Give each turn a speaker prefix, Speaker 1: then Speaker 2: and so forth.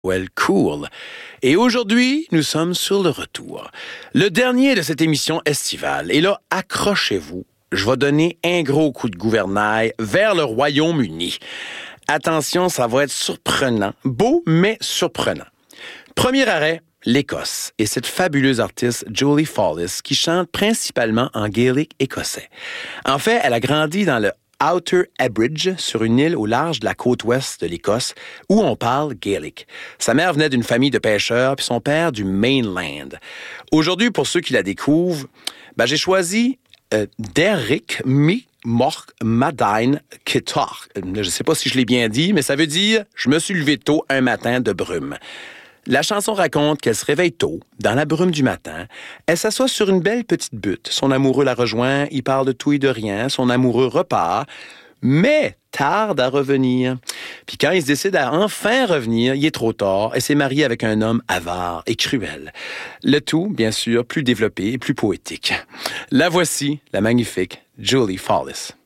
Speaker 1: Well, cool. Et aujourd'hui, nous sommes sur le retour. Le dernier de cette émission estivale. Et là, accrochez-vous. Je vais donner un gros coup de gouvernail vers le Royaume-Uni. Attention, ça va être surprenant. Beau, mais surprenant. Premier arrêt, l'Écosse. Et cette fabuleuse artiste, Jolie Fawless, qui chante principalement en gaélique écossais. En fait, elle a grandi dans le Outer Hebrides, sur une île au large de la côte ouest de l'Écosse, où on parle gaélique. Sa mère venait d'une famille de pêcheurs, puis son père du mainland. Aujourd'hui, pour ceux qui la découvrent, j'ai choisi Derrick Mork Madain Kittar. Je ne sais pas si je l'ai bien dit, mais ça veut dire « Je me suis levé tôt un matin de brume ». La chanson raconte qu'elle se réveille tôt, dans la brume du matin. Elle s'assoit sur une belle petite butte. Son amoureux la rejoint, il parle de tout et de rien. Son amoureux repart, mais tarde à revenir. Puis quand il se décide à enfin revenir, il est trop tard. Elle s'est mariée avec un homme avare et cruel. Le tout, bien sûr, plus développé et plus poétique. La voici, la magnifique Jolie Fawless.